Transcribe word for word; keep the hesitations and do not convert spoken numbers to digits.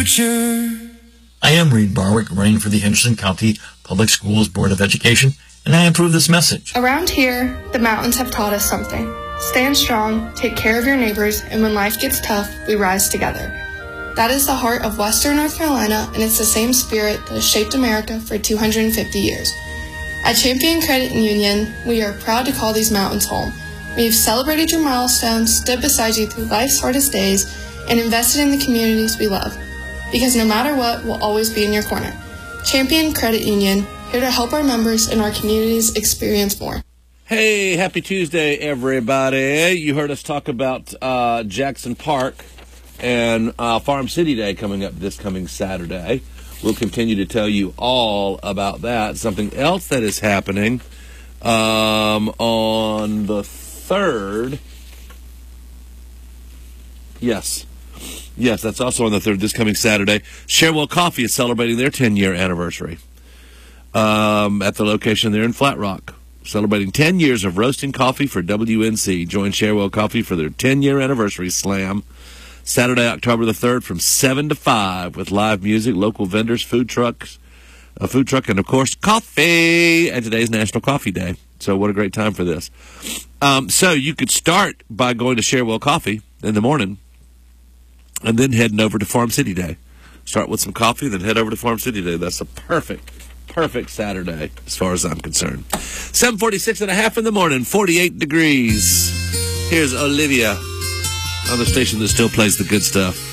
I am Reed Barwick, running for the Henderson County Public Schools Board of Education, and I approve this message. Around here, the mountains have taught us something. Stand strong, take care of your neighbors, and when life gets tough, we rise together. That is the heart of Western North Carolina, and it's the same spirit that has shaped America for two hundred fifty years. At Champion Credit Union, we are proud to call these mountains home. We've celebrated your milestones, stood beside you through life's hardest days, and invested in the communities we love. Because no matter what, we'll always be in your corner. Champion Credit Union, here to help our members and our communities experience more. Hey, happy Tuesday, everybody. You heard us talk about uh, Jackson Park and uh, Farm City Day coming up this coming Saturday. We'll continue to tell you all about that. Something else that is happening um, on the third. Yes. Yes, that's also on the third, this coming Saturday. Sharewell Coffee is celebrating their ten-year anniversary um, at the location there in Flat Rock. Celebrating ten years of roasting coffee for W N C. Join Sharewell Coffee for their ten-year anniversary slam. Saturday, October the third from seven to five with live music, local vendors, food trucks, a food truck, and, of course, coffee. And today's National Coffee Day. So what a great time for this. Um, so you could start by going to Sharewell Coffee in the morning and then heading over to Farm City Day. Start with some coffee, then head over to Farm City Day. That's a perfect, perfect Saturday as far as I'm concerned. seven forty-six and a half in the morning, forty-eight degrees. Here's Olivia on the station that still plays the good stuff.